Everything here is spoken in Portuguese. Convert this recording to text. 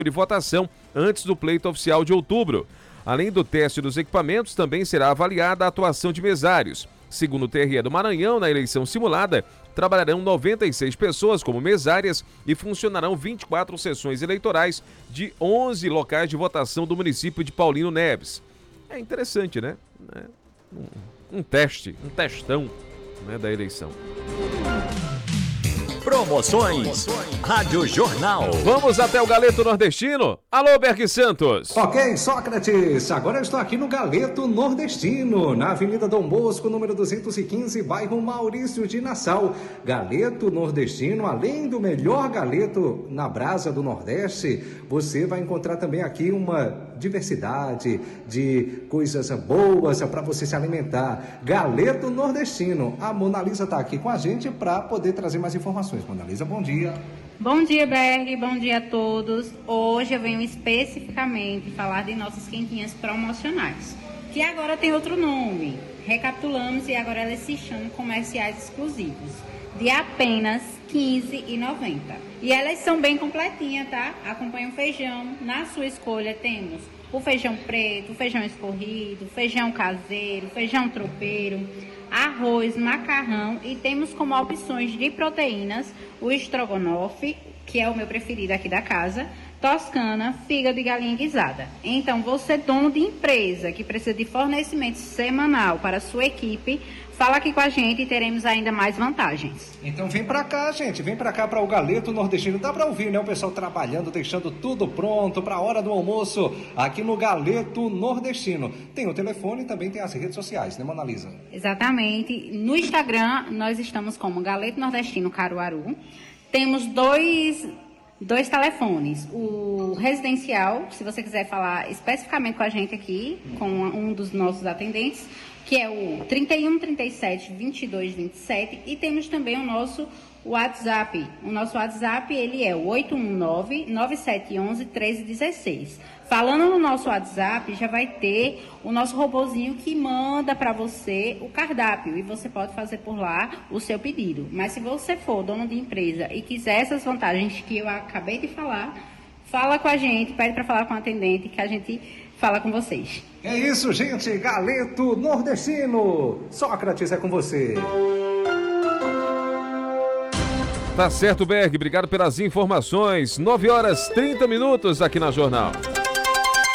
de votação antes do pleito oficial de outubro. Além do teste dos equipamentos, também será avaliada a atuação de mesários. Segundo o TRE do Maranhão, na eleição simulada, trabalharão 96 pessoas como mesárias e funcionarão 24 sessões eleitorais de 11 locais de votação do município de Paulino Neves. É interessante, né? Um testão, né, da eleição. Promoções Rádio Jornal. Vamos até o Galeto Nordestino? Alô, Berg Santos. Ok, Sócrates. Agora eu estou aqui no Galeto Nordestino, na Avenida Dom Bosco, número 215, bairro Maurício de Nassau. Galeto Nordestino, além do melhor galeto na brasa do Nordeste, você vai encontrar também aqui uma diversidade de coisas boas para você se alimentar. Galeto Nordestino. A Mona Lisa está aqui com a gente para poder trazer mais informações. Mona Lisa, bom dia. Bom dia, Berg. Bom dia a todos. Hoje eu venho especificamente falar de nossas quentinhas promocionais, que agora tem outro nome. Recapitulamos e agora elas se chamam comerciais exclusivos, de apenas R$ 15,90. E elas são bem completinhas, tá? Acompanha o feijão. Na sua escolha temos o feijão preto, o feijão escorrido, feijão caseiro, feijão tropeiro, arroz, macarrão, e temos como opções de proteínas o estrogonofe, que é o meu preferido aqui da casa, toscana, fígado e galinha guisada. Então, você, dono de empresa que precisa de fornecimento semanal para a sua equipe, fala aqui com a gente e teremos ainda mais vantagens. Então vem pra cá, gente, vem pra cá para o Galeto Nordestino. Dá pra ouvir, né? O pessoal trabalhando, deixando tudo pronto pra hora do almoço aqui no Galeto Nordestino. Tem o telefone e também tem as redes sociais, né, Mona Lisa? Exatamente. No Instagram, nós estamos como Galeto Nordestino Caruaru. Temos dois telefones. O residencial, se você quiser falar especificamente com a gente aqui, com um dos nossos atendentes, que é o 31 37 22 27, e temos também o nosso WhatsApp. O nosso WhatsApp, ele é o 819-9711-1316. Falando no nosso WhatsApp, já vai ter o nosso robozinho que manda para você o cardápio e você pode fazer por lá o seu pedido. Mas se você for dono de empresa e quiser essas vantagens que eu acabei de falar, fala com a gente, pede para falar com o atendente que a gente fala com vocês. É isso, gente. Galeto Nordestino. Sócrates, é com você. Tá certo, Berg. Obrigado pelas informações. 9h30 aqui na Jornal.